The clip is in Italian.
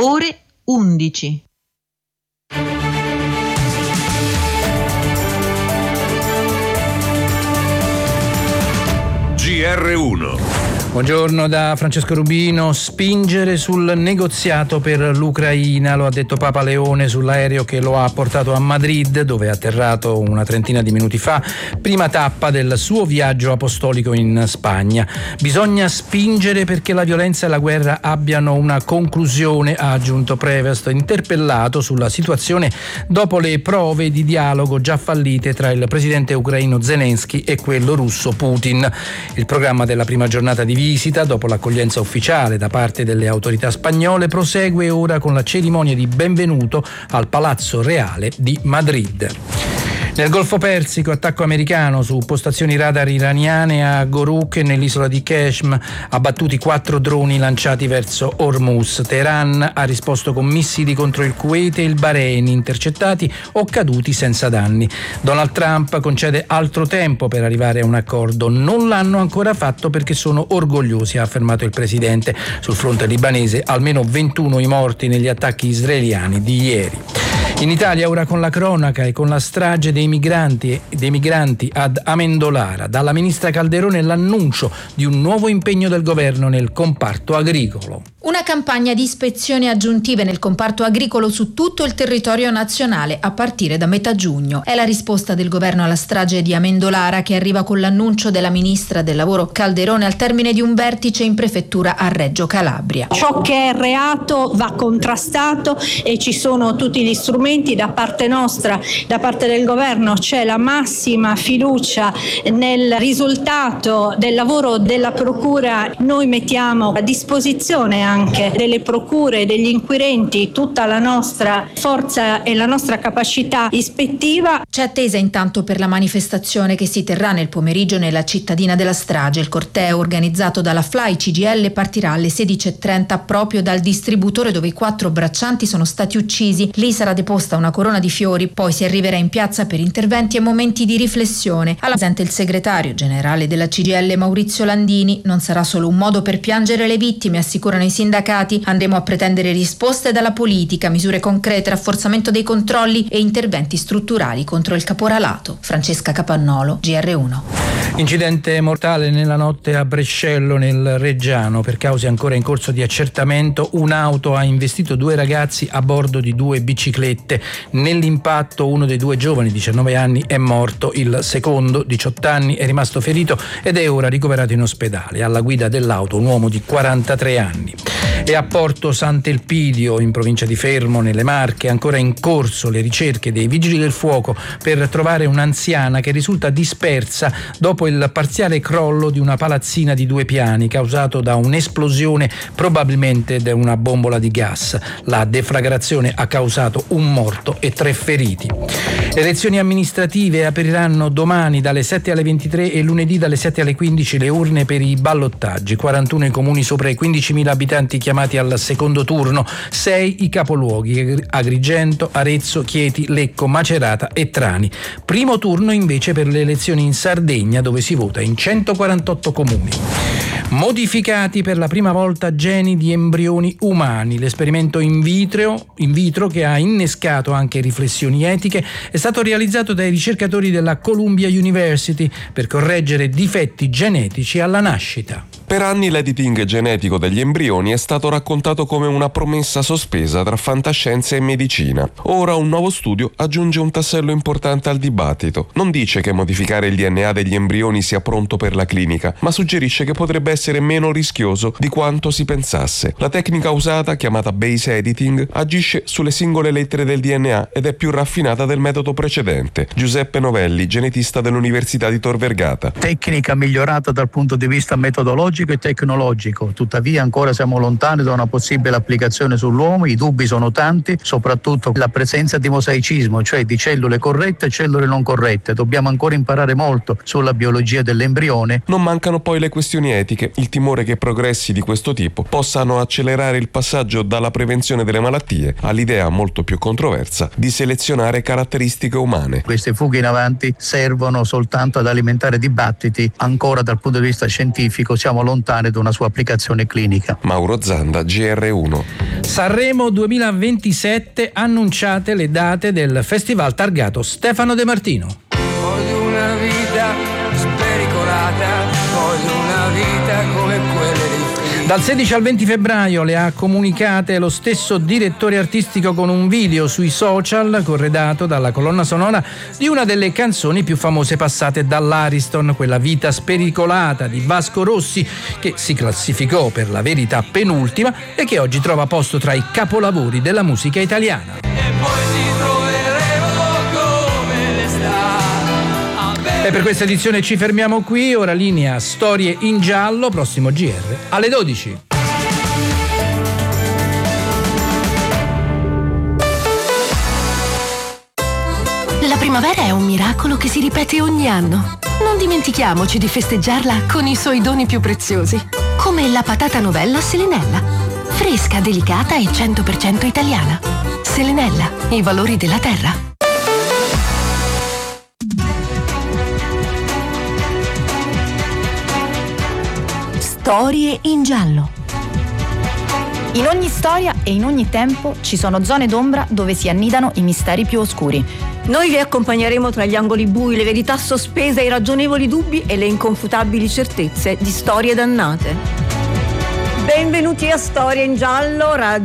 ore 11. GR1. Buongiorno da Francesco Rubino. Spingere sul negoziato per l'Ucraina, lo ha detto Papa Leone sull'aereo che lo ha portato a Madrid, dove è atterrato una trentina di minuti fa, prima tappa del suo viaggio apostolico in Spagna. Bisogna spingere perché la violenza e la guerra abbiano una conclusione, ha aggiunto Prevost, interpellato sulla situazione dopo le prove di dialogo già fallite tra il presidente ucraino Zelensky e quello russo Putin. Il programma della prima giornata di visita, dopo l'accoglienza ufficiale da parte delle autorità spagnole, prosegue ora con la cerimonia di benvenuto al Palazzo Reale di Madrid. Nel Golfo Persico, attacco americano su postazioni radar iraniane a Goruk e nell'isola di Qeshm, abbattuti 4 droni lanciati verso Hormuz. Teheran ha risposto con missili contro il Kuwait e il Bahrain, intercettati o caduti senza danni. Donald Trump concede altro tempo per arrivare a un accordo. Non l'hanno ancora fatto perché sono orgogliosi, ha affermato il presidente. Sul fronte libanese almeno 21 i morti negli attacchi israeliani di ieri. In Italia ora con la cronaca e con la strage dei migranti ad Amendolara. Dalla ministra Calderone l'annuncio di un nuovo impegno del governo nel comparto agricolo. Una campagna di ispezioni aggiuntive nel comparto agricolo su tutto il territorio nazionale a partire da metà giugno. È la risposta del governo alla strage di Amendolara, che arriva con l'annuncio della ministra del lavoro Calderone al termine di un vertice in prefettura a Reggio Calabria. Ciò che è reato va contrastato e ci sono tutti gli strumenti da parte nostra, da parte del governo. C'è la massima fiducia nel risultato del lavoro della procura. Noi mettiamo a disposizione anche delle procure e degli inquirenti tutta la nostra forza e la nostra capacità ispettiva. C'è attesa intanto per la manifestazione che si terrà nel pomeriggio nella cittadina della strage. Il corteo organizzato dalla FLAI CGIL partirà alle 16:30 proprio dal distributore dove i 4 braccianti sono stati uccisi. Lì sarà deposta una corona di fiori, poi si arriverà in piazza per interventi e momenti di riflessione. Alla presente il segretario generale della CGIL Maurizio Landini. Non sarà solo un modo per piangere le vittime, assicurano i sindacati. Andremo a pretendere risposte dalla politica, misure concrete, rafforzamento dei controlli e interventi strutturali contro il caporalato. Francesca Capannolo, GR1. Incidente mortale nella notte a Brescello nel Reggiano. Per cause ancora in corso di accertamento, un'auto ha investito 2 ragazzi a bordo di 2 biciclette. Nell'impatto uno dei 2 giovani, 19 anni, è morto. Il secondo, 18 anni, è rimasto ferito ed è ora ricoverato in ospedale. Alla guida dell'auto un uomo di 43 anni. E a Porto Sant'Elpidio, in provincia di Fermo, nelle Marche, ancora in corso le ricerche dei vigili del fuoco per trovare un'anziana che risulta dispersa dopo il parziale crollo di una palazzina di 2 piani causato da un'esplosione, probabilmente da una bombola di gas. La deflagrazione ha causato un morto e 3 feriti. Le elezioni amministrative apriranno domani dalle 7 alle 23 e lunedì dalle 7 alle 15 le urne per i ballottaggi. 41 i comuni sopra i 15.000 abitanti chiamati al secondo turno, 6 i capoluoghi: Agrigento, Arezzo, Chieti, Lecco, Macerata e Trani. Primo turno invece per le elezioni in Sardegna, dove si vota in 148 comuni. Modificati per la prima volta geni di embrioni umani. L'esperimento in vitro che ha innescato anche riflessioni etiche è stato realizzato dai ricercatori della Columbia University per correggere difetti genetici alla nascita. Per anni l'editing genetico degli embrioni è stato raccontato come una promessa sospesa tra fantascienza e medicina. Ora un nuovo studio aggiunge un tassello importante al dibattito. Non dice che modificare il DNA degli embrioni sia pronto per la clinica, ma suggerisce che potrebbe essere meno rischioso di quanto si pensasse. La tecnica usata, chiamata base editing, agisce sulle singole lettere del DNA ed è più raffinata del metodo precedente. Giuseppe Novelli, genetista dell'Università di Tor Vergata. Tecnica migliorata dal punto di vista metodologico e tecnologico, tuttavia ancora siamo lontani da una possibile applicazione sull'uomo. I dubbi sono tanti, soprattutto la presenza di mosaicismo, cioè di cellule corrette e cellule non corrette. Dobbiamo ancora imparare molto sulla biologia dell'embrione. Non mancano poi le questioni etiche, il timore che progressi di questo tipo possano accelerare il passaggio dalla prevenzione delle malattie all'idea molto più controversa di selezionare caratteristiche umane. Queste fughe in avanti servono soltanto ad alimentare dibattiti. Ancora dal punto di vista scientifico siamo lontani da una sua applicazione clinica. Mauro Zanda, GR1. Sanremo 2027, annunciate le date del festival targato Stefano De Martino. Voglio una vita spericolata, voglio una vita come quelle dei film. Dal 16 al 20 febbraio le ha comunicate lo stesso direttore artistico con un video sui social corredato dalla colonna sonora di una delle canzoni più famose passate dall'Ariston, quella Vita spericolata di Vasco Rossi, che si classificò per la verità penultima e che oggi trova posto tra i capolavori della musica italiana. E poi ci troveremo come le star. E per questa edizione ci fermiamo qui, ora linea Storie in giallo, prossimo GR alle 12. La primavera è un miracolo che si ripete ogni anno. Non dimentichiamoci di festeggiarla con i suoi doni più preziosi, come la patata novella Selenella. Fresca, delicata e 100% italiana. Selenella, i valori della terra. Storie in giallo. In ogni storia e in ogni tempo ci sono zone d'ombra dove si annidano i misteri più oscuri. Noi vi accompagneremo tra gli angoli bui, le verità sospese, i ragionevoli dubbi e le inconfutabili certezze di storie dannate. Benvenuti a Storie in giallo, radio